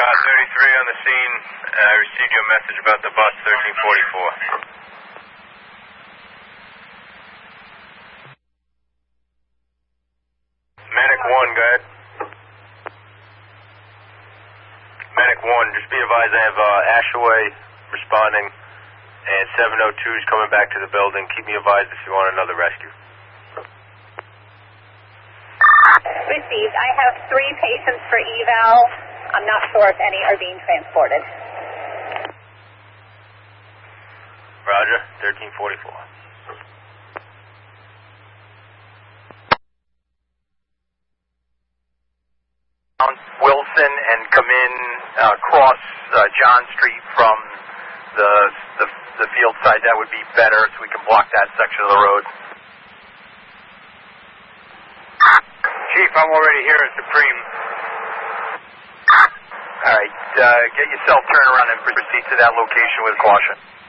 33 on the scene. I received your message about the bus 1344. Medic 1, go ahead. Medic 1, just be advised I have Ashaway responding, and 702 is coming back to the building. Keep me advised if you want another rescue. Received. I have 3 patients for eval. I'm not sure if any are being transported. Roger, 1344. Wilson and come in across John Street from the field side. That would be better, so we can block that section of the road. Chief, I'm already here at Supreme. All right, get yourself turned around and proceed to that location with caution.